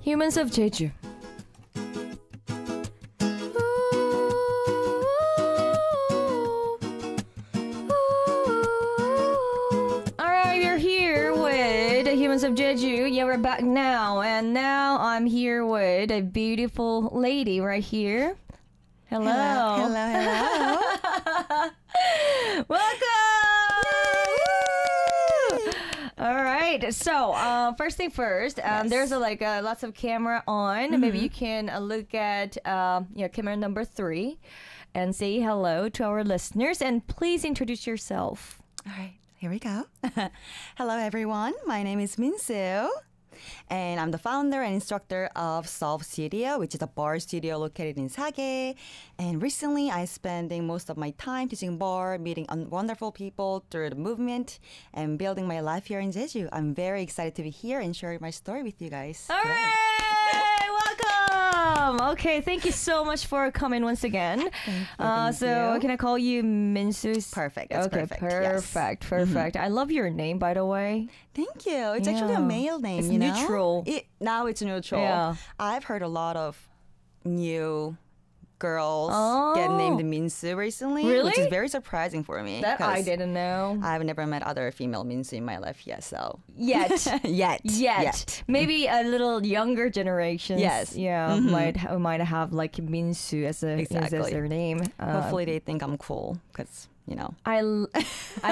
Humans of Jeju. Alright, we're here with Humans of Jeju. Yeah, we're back now. And now I'm here with a beautiful lady right here. Hello. Hello. Welcome! All right. So, first thing first, there's lots of camera on. Maybe you can look at camera number 3 and say hello to our listeners. And please introduce yourself. All right, here we go. Hello, everyone. My name is Min-soo. And I'm the founder and instructor of Solve Studio, which is a bar studio located in Sage. And recently, I'm spending most of my time teaching bar, meeting wonderful people through the movement, and building my life here in Jeju. I'm very excited to be here and share my story with you guys. All right, welcome. Okay, thank you so much for coming once again. Thank so you. can I call you Min-soo? Perfect. That's okay, perfect. Yes. Perfect. I love your name, by the way. Thank you. It's actually a Yeah. male name, It's you know? neutral. Now it's neutral. Yeah. I've heard a lot of new girls Oh. get named Min-soo recently, Really? which is very surprising for me. That I 'cause didn't know. I've never met other female Min-soo in my life yet, so. Yet. Yet. Maybe a little younger generations. Yes. Yeah, might have like Min-soo as Exactly. as their name. Hopefully they think I'm cool, because, you know. I